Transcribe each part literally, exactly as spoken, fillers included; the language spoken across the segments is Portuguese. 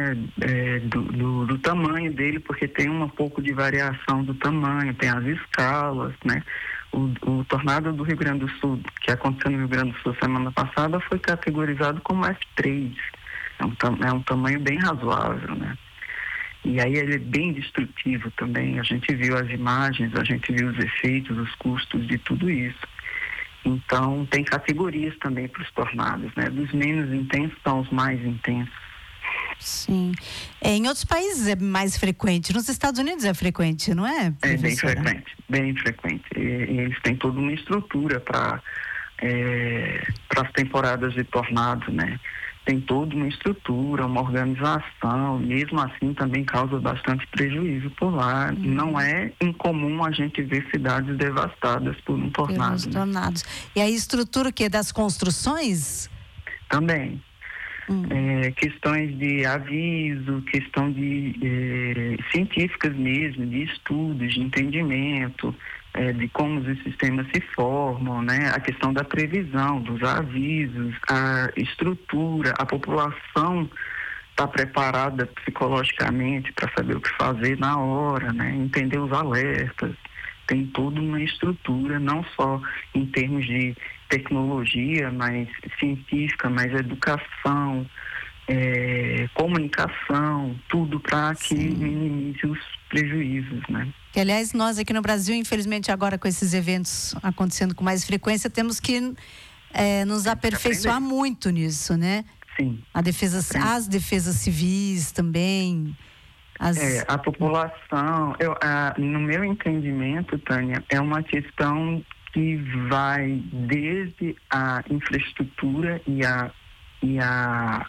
né, é, do, do, do tamanho dele, porque tem um pouco de variação do tamanho, tem as escalas, né? O, o tornado do Rio Grande do Sul, que aconteceu no Rio Grande do Sul semana passada, foi categorizado como F três. É um, é um tamanho bem razoável, né? E aí ele é bem destrutivo também. A gente viu as imagens, a gente viu os efeitos, os custos de tudo isso. Então, tem categorias também para os tornados, né? Dos menos intensos são os mais intensos. Sim. É, em outros países é mais frequente. Nos Estados Unidos é frequente, não é, professora? É bem frequente, bem frequente. E, e eles têm toda uma estrutura para é, para as temporadas de tornado, né? Tem toda uma estrutura, uma organização, mesmo assim também causa bastante prejuízo por lá. Hum. Não é incomum a gente ver cidades devastadas por um tornado. Pelos tornados. Né? E a estrutura que é das construções? Também. Hum. É, questões de aviso, questão de é, científicas mesmo, de estudos, de entendimento, é, de como os sistemas se formam, né? A questão da previsão, dos avisos, a estrutura, a população está preparada psicologicamente para saber o que fazer na hora, né? Entender os alertas. Tem toda uma estrutura, não só em termos de tecnologia, mas científica, mas educação, é, comunicação, tudo para que minimize os prejuízos, né? Que, aliás, nós aqui no Brasil, infelizmente, agora com esses eventos acontecendo com mais frequência, temos que é, nos aperfeiçoar muito nisso, né? Sim. A defesa, as defesas civis também. As... É, a população, eu, a, no meu entendimento, Tânia, é uma questão que vai desde a infraestrutura e a, e a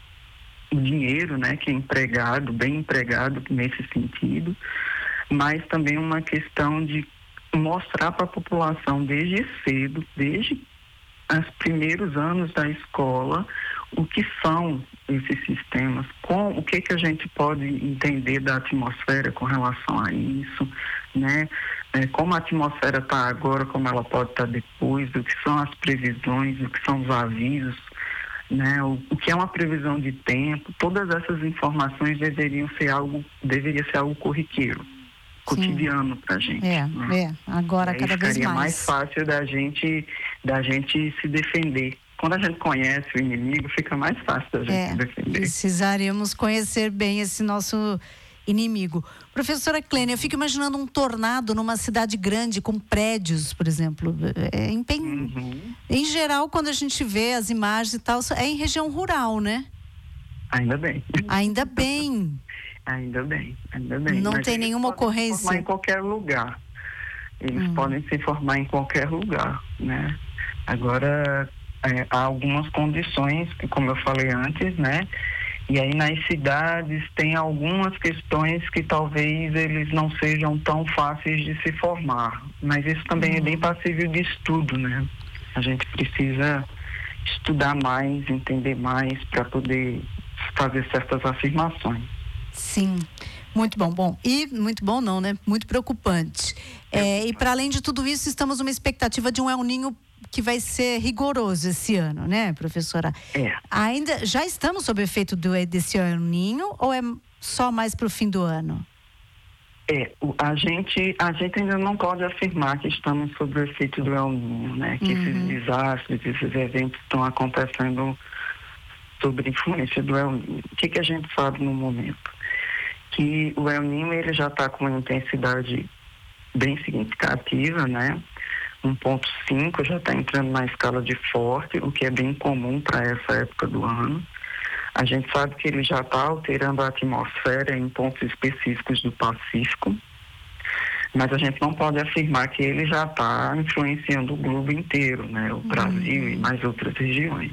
o dinheiro, né, que é empregado, bem empregado nesse sentido, mas também uma questão de mostrar para a população desde cedo, desde os primeiros anos da escola, o que são esses sistemas, com, o que, que a gente pode entender da atmosfera com relação a isso, né? É, como a atmosfera está agora, como ela pode estar depois, o que são as previsões, o que são os avisos, né? O, o que é uma previsão de tempo, todas essas informações deveriam ser algo, deveria ser algo corriqueiro, cotidiano para a gente. É, né? é, agora cada vez mais. Ficaria mais fácil da gente, da gente se defender. Quando a gente conhece o inimigo, fica mais fácil da gente é, se defender. Precisaríamos conhecer bem esse nosso inimigo. Professora Clênia, eu fico imaginando um tornado numa cidade grande, com prédios, por exemplo. É, em, uhum. em geral, quando a gente vê as imagens e tal, é em região rural, né? Ainda bem. Ainda bem. Ainda bem, ainda bem. Não Mas tem nenhuma ocorrência. Se formar em qualquer lugar. Eles hum. podem se formar em qualquer lugar, né? Agora, é, há algumas condições, como eu falei antes, né? E aí nas cidades tem algumas questões que talvez eles não sejam tão fáceis de se formar. Mas isso também hum. é bem passível de estudo, né? A gente precisa estudar mais, entender mais para poder fazer certas afirmações. Sim, muito bom. Bom, e muito bom não, né? Muito preocupante. É, e para além de tudo isso, estamos numa expectativa de um El Niño que vai ser rigoroso esse ano, né, professora? É. Ainda, já estamos sob o efeito do, desse El Niño ou é só mais para o fim do ano? É, a gente, a gente ainda não pode afirmar que estamos sob o efeito do El Niño, né? Que uhum. esses desastres, esses eventos estão acontecendo sob influência do El Niño. O que, que a gente sabe no momento? Que o El Niño ele já está com uma intensidade bem significativa, né? um ponto cinco já está entrando na escala de forte, o que é bem comum para essa época do ano. A gente sabe que ele já está alterando a atmosfera em pontos específicos do Pacífico, mas a gente não pode afirmar que ele já está influenciando o globo inteiro, né? O Brasil uhum. e mais outras regiões.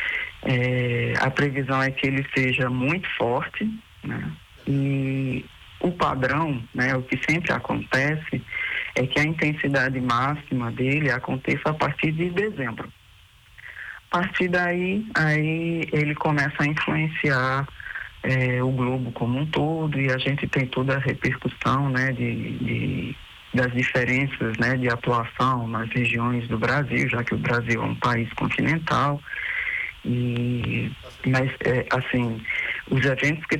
É, a previsão é que ele seja muito forte, né? E o padrão, né, o que sempre acontece, é que a intensidade máxima dele aconteça a partir de dezembro. A partir daí, aí ele começa a influenciar é, o globo como um todo, e a gente tem toda a repercussão, né, de, de, das diferenças, né, de atuação nas regiões do Brasil, já que o Brasil é um país continental. E, mas, é, assim, os eventos que